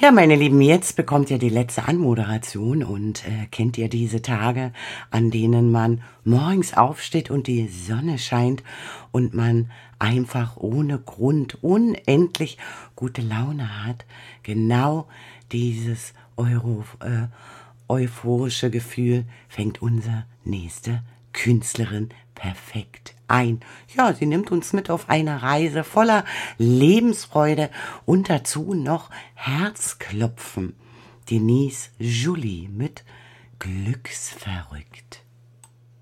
Ja, meine Lieben, jetzt bekommt ihr die letzte Anmoderation und kennt ihr diese Tage, an denen man morgens aufsteht und die Sonne scheint und man einfach ohne Grund unendlich gute Laune hat? Genau dieses euphorische Gefühl fängt unsere nächste Künstlerin perfekt ein. Ja, sie nimmt uns mit auf eine Reise voller Lebensfreude und dazu noch Herzklopfen. Denise Jolie mit Glücksverrückt.